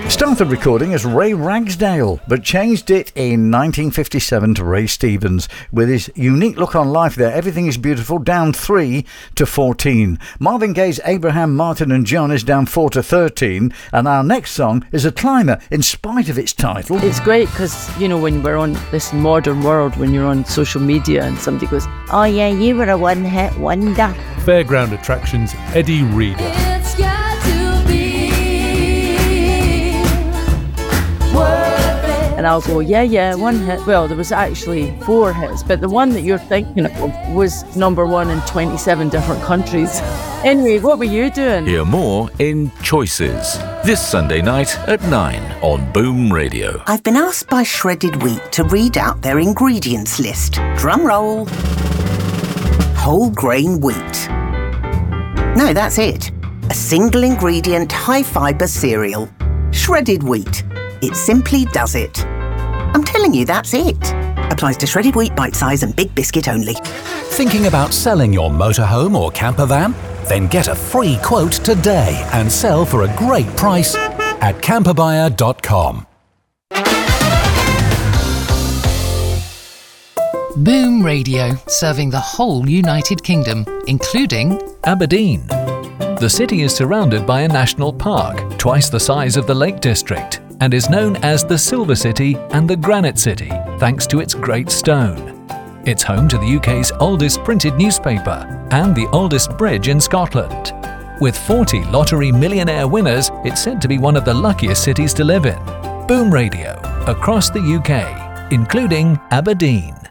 Started recording as Ray Ragsdale, but changed it in 1957 to Ray Stevens. With his unique look on life there, Everything is Beautiful, down 3 to 14. Marvin Gaye's Abraham, Martin and John is down 4 to 13. And our next song is a climber, in spite of its title. It's great because, you know, when we're on this modern world, when you're on social media and somebody goes, "Oh yeah, you were a one-hit wonder." Fairground Attractions, Eddie Reader. And I'll go, yeah, one hit. Well, there was actually 4 hits, but the one that you're thinking of was number 1 in 27 different countries. Anyway, what were you doing? Hear more in Choices, this Sunday night at 9 on Boom Radio. I've been asked by Shredded Wheat to read out their ingredients list. Drum roll. Whole grain wheat. No, that's it. A single ingredient, high fibre cereal. Shredded wheat. It simply does it. I'm telling you, that's it. Applies to shredded wheat, bite size and big biscuit only. Thinking about selling your motorhome or camper van? Then get a free quote today and sell for a great price at camperbuyer.com. Boom Radio, serving the whole United Kingdom, including Aberdeen. The city is surrounded by a national park, twice the size of the Lake District, and is known as the Silver City and the Granite City, thanks to its Great Stone. It's home to the UK's oldest printed newspaper and the oldest bridge in Scotland. With 40 lottery millionaire winners, it's said to be one of the luckiest cities to live in. Boom Radio, across the UK, including Aberdeen.